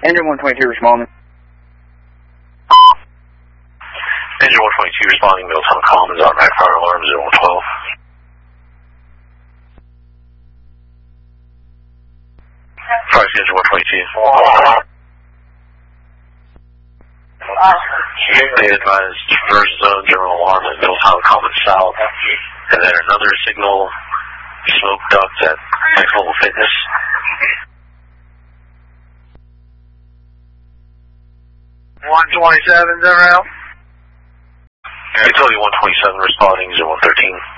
Engine 122 responding. Engine 122 responding, Middletown Commons, automatic fire alarm 0112. Fire Engine 122. They advised diversion zone, general alarm at Middletown Commons South, and then another signal, smoke duct at Next Level Fitness. $127, is that right? Utility 127 responding, 0113.